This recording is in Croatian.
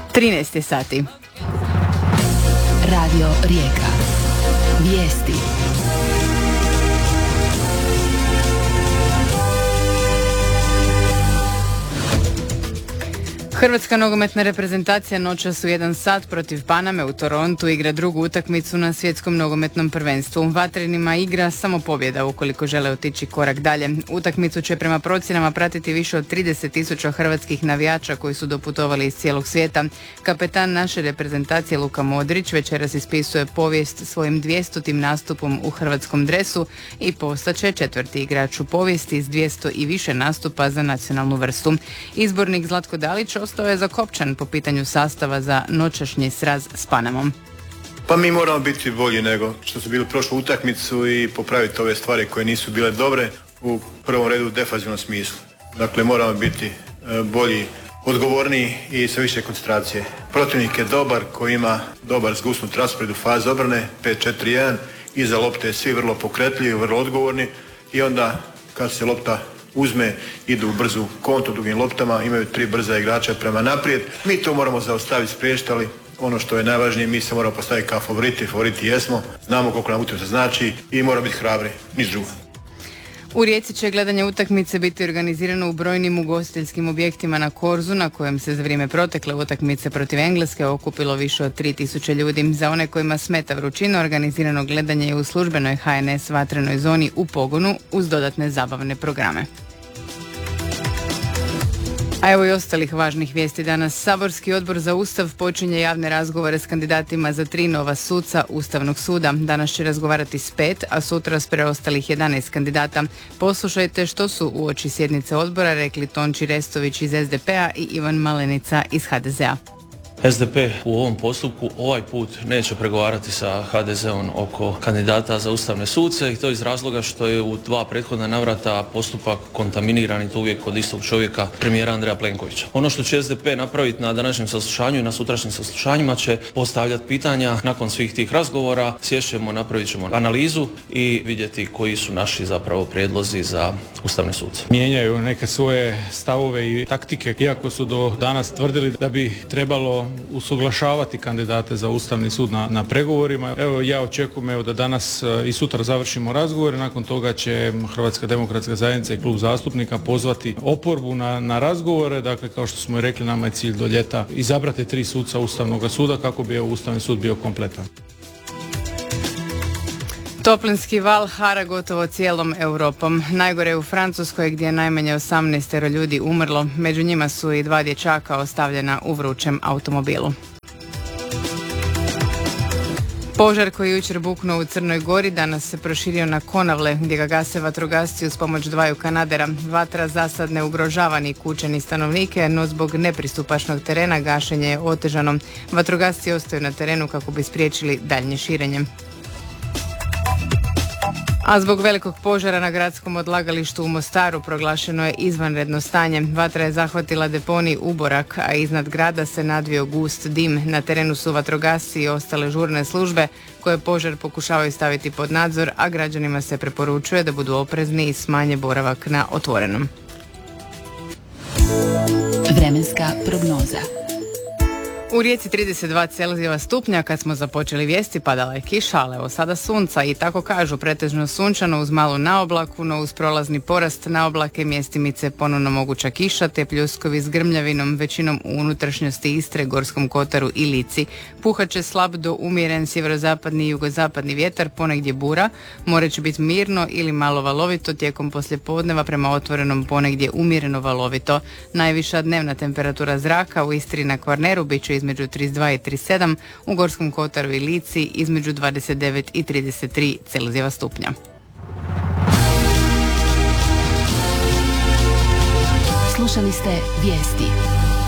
13 sati. Radio Rijeka. Vijesti. Hrvatska nogometna reprezentacija noćas u 1 sat protiv Paname u Torontu igra drugu utakmicu na svjetskom nogometnom prvenstvu. Vatrenima igra samo pobjeda ukoliko žele otići korak dalje. Utakmicu će prema procjenama pratiti više od 30.000 hrvatskih navijača koji su doputovali iz cijelog svijeta. Kapetan naše reprezentacije Luka Modrić večeras ispisuje povijest svojim 200. nastupom u hrvatskom dresu i postaće 4. igrač u povijesti s 200 i više nastupa za nacionalnu vrstu. Izbornik Zlatko Dalić ostao je zakopčan po pitanju sastava za noćašnji sraz s Panamom. Pa mi moramo biti bolji nego što su bili u prošlu utakmicu i popraviti ove stvari koje nisu bile dobre u prvom redu u defanzivnom smislu. Dakle, moramo biti bolji, odgovorniji i sa više koncentracije. Protivnik je dobar, koji ima dobar zgusnut raspored u fazi obrane, 5-4-1, iza lopte svi vrlo pokretljivi, vrlo odgovorni i onda kad se lopta uzme, idu u brzu kontu dugim loptama, imaju 3 brza igrača prema naprijed. Mi to moramo zaustaviti, spriječiti, ali ono što je najvažnije, mi se moramo postaviti kao favoriti jesmo, znamo koliko nam utakmica znači i moramo biti hrabri, niš drugo. U Rijeci će gledanje utakmice biti organizirano u brojnim ugostiteljskim objektima na Korzu, na kojem se za vrijeme protekle utakmice protiv Engleske okupilo više od 3000 ljudi. Za one kojima smeta vrućina, organizirano gledanje je u službenoj HNS vatrenoj zoni u pogonu uz dodatne zabavne programe. A evo i ostalih važnih vijesti danas. Saborski odbor za Ustav počinje javne razgovore s kandidatima za 3 nova suca Ustavnog suda. Danas će razgovarati s 5, a sutra s preostalih 11 kandidata. Poslušajte što su uoči sjednice odbora rekli Tonči Restović iz SDP-a i Ivan Malenica iz HDZ-a. SDP u ovom postupku ovaj put neće pregovarati sa HDZ-om oko kandidata za ustavne suce i to iz razloga što je u 2 prethodna navrata postupak kontaminiran i to uvijek kod istog čovjeka, premijera Andreja Plenkovića. Ono što će SDP napraviti na današnjem saslušanju i na sutrašnjim saslušanjima će postavljati pitanja. Nakon svih tih razgovora sješćemo, napravit ćemo analizu i vidjeti koji su naši zapravo prijedlozi za ustavne suce. Mijenjaju neke svoje stavove i taktike, iako su do danas tvrdili da bi trebalo usuglašavati kandidate za Ustavni sud na pregovorima. Evo, ja očekujem da danas i sutra završimo razgovore, nakon toga će Hrvatska demokratska zajednica i klub zastupnika pozvati oporbu na razgovore. Dakle, kao što smo i rekli, nama je cilj do ljeta izabrati 3 suca Ustavnog suda kako bi Ustavni sud bio kompletan. Toplinski val hara gotovo cijelom Europom. Najgore je u Francuskoj gdje je najmanje 18 ljudi umrlo. Među njima su i 2 dječaka ostavljena u vrućem automobilu. Požar koji je jučer buknuo u Crnoj Gori danas se proširio na Konavle gdje ga gase vatrogasci uz pomoć 2 kanadera. Vatra za sad ne ugrožava ni kuće ni stanovnike, no zbog nepristupačnog terena gašenje je otežano. Vatrogasci ostaju na terenu kako bi spriječili daljnje širenje. A zbog velikog požara na gradskom odlagalištu u Mostaru proglašeno je izvanredno stanje. Vatra je zahvatila deponij Uborak, a iznad grada se nadvio gust dim. Na terenu su vatrogasci i ostale žurne službe koje požar pokušavaju staviti pod nadzor, a građanima se preporučuje da budu oprezni i smanje boravak na otvorenom. Vremenska prognoza. U Rijeci 32 Celzijeva stupnja, kad smo započeli vijesti padala je kiša, ali evo sada sunca i tako kažu pretežno sunčano uz malu naoblaku, no uz prolazni porast naoblake mjestimice ponovno moguća kiša te pljuskovi s grmljavinom većinom u unutrašnjosti Istre, Gorskom kotaru i Lici. Puhat će slab do umjeren sjeverozapadni i jugozapadni vjetar, ponegdje bura, more će biti mirno ili malo valovito tijekom poslijepodneva prema otvorenom ponegdje umjereno valovito. Najviša dnevna temperatura zraka u Istri na Kvarneru bit će između 32 i 37, u Gorskom kotaru i Lici između 29 i 33 Celzijeva stupnja. Slušali ste vijesti.